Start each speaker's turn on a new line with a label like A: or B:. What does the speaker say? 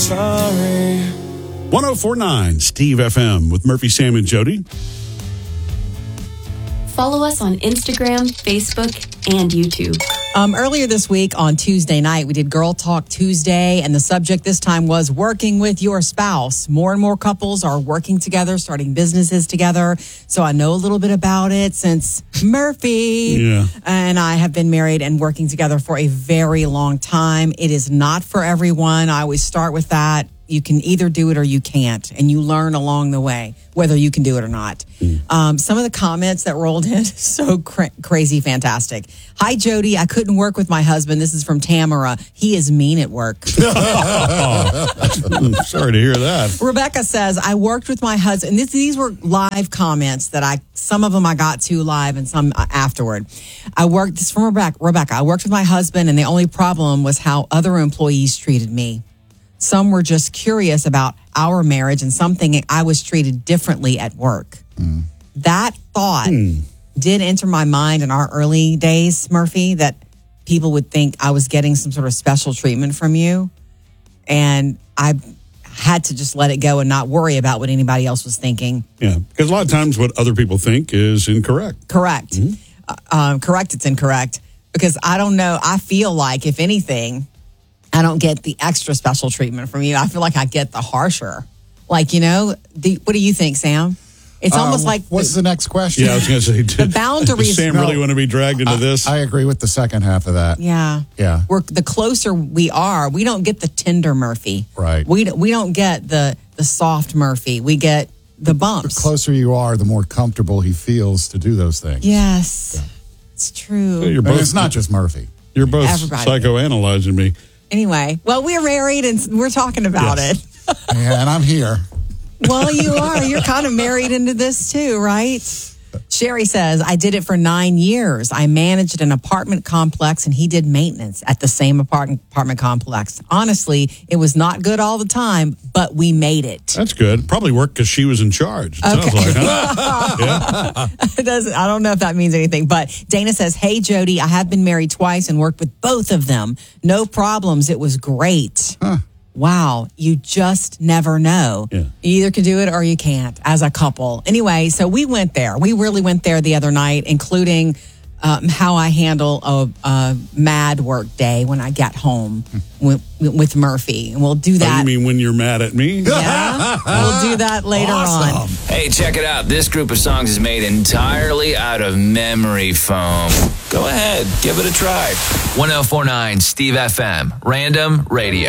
A: Sorry.
B: 1049 Steve FM with Murphy, Sam, and Jody.
C: Follow us on Instagram, Facebook, and YouTube.
D: Earlier this week on Tuesday night, we did Girl Talk Tuesday, and the subject this time was working with your spouse. More and more couples are working together, starting businesses together. So I know a little bit about it since Murphy and I have been married and working together for a very long time. It is not for everyone. I always start with that. You can either do it or you can't, and you learn along the way whether you can do it or not. Some of the comments that rolled in, so crazy fantastic. Hi, Jody. I couldn't work with my husband. This is from Tamara. He is mean at work.
B: Sorry to hear that.
D: Rebecca says, I worked with my husband. These were live comments that some of them I got to live and some afterward. This is from Rebecca. I worked with my husband, and the only problem was how other employees treated me. Some were just curious about our marriage, and some thinking I was treated differently at work. That thought did enter my mind in our early days, Murphy, that people would think I was getting some sort of special treatment from you. And I had to just let it go and not worry about what anybody else was thinking.
B: Yeah, because a lot of times what other people think is incorrect.
D: Correct. Correct, it's incorrect. Because I don't know, I feel like, if anything, I don't get the extra special treatment from you. I feel like I get the harsher. Like, what do you think, Sam? It's almost like...
E: What's the next question?
B: Yeah, I was going to say...
D: The boundaries...
B: Does Sam really want to be dragged into this?
E: I agree with the second half of that.
D: Yeah. The closer we are, we don't get the tender Murphy.
E: Right.
D: We don't get the soft Murphy. We get the bumps.
E: The closer you are, the more comfortable he feels to do those things.
D: Yes. Yeah. It's true.
B: You're both,
E: it's not just Murphy.
B: You're both psychoanalyzing me.
D: Anyway, well, we're married and we're talking about it.
E: Yeah, and I'm here.
D: Well, you are. You're kind of married into this too, right? Sherry says, I did it for 9 years. I managed an apartment complex and he did maintenance at the same apartment complex. Honestly, it was not good all the time, but we made it.
B: That's good. Probably worked because she was in charge. It sounds like, huh?
D: It doesn't. I don't know if that means anything, but Dana says, hey, Jody, I have been married twice and worked with both of them. No problems. It was great.
E: Huh.
D: Wow, you just never know.
B: Yeah.
D: You either can do it or you can't as a couple. Anyway, so we went there. We really went there the other night, including how I handle a mad work day when I get home with Murphy. And we'll do that.
B: Oh, you mean when you're mad at me?
D: Yeah, we'll do that later on.
F: Hey, check it out. This group of songs is made entirely out of memory foam. Go ahead, give it a try. 1049 Steve FM, Random Radio.